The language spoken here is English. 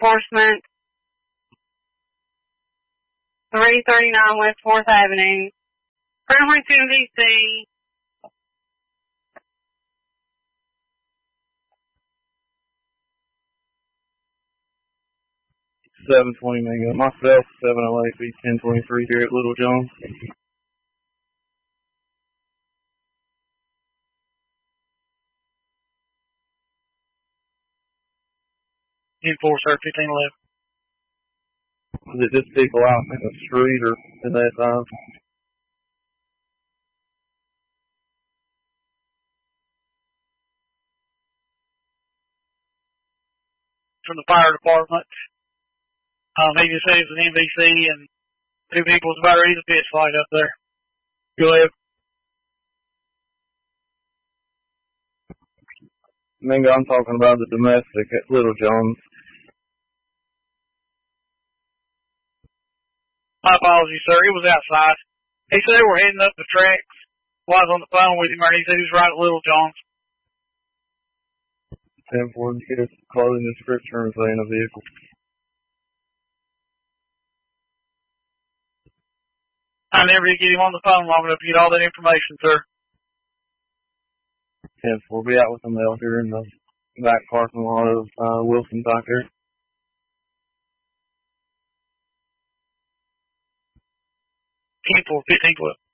enforcement, 339 West 4th Avenue. Frequency in DC. 720 Mega. Myself, 708 B1023 here at Little Jones. 10-4, sir, 1511. Is it just people out in the street or is that from the fire department? He just said it's an NBC and 2 people's about to read a pitch light up there. Go ahead. Mingo, I'm talking about the domestic at Little Jones. My apologies, sir. He was outside. He said they were heading up the tracks while I was on the phone with him, or he said he was right at Little John's. 10-4, get a clothing description or anything in a vehicle. I never did get him on the phone long enough to get all that information, sir. 10-4, be out with the mail here in the back parking lot of Wilson's out there. People, 15-12.